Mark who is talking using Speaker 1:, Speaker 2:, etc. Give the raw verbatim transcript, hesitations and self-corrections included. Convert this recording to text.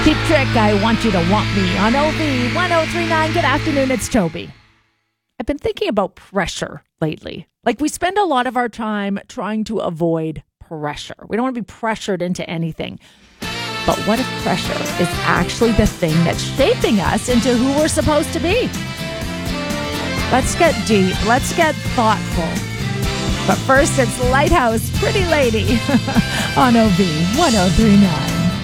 Speaker 1: Cheap Trick, I Want You to Want Me on O V one oh three point nine. Good afternoon, it's Toby. I've been thinking about pressure lately. Like, we spend a lot of our time trying to avoid pressure. We don't want to be pressured into anything. But what if pressure is actually the thing that's shaping us into who we're supposed to be? Let's get deep. Let's get thoughtful. But first, it's Lighthouse, Pretty Lady on O V one oh three point nine.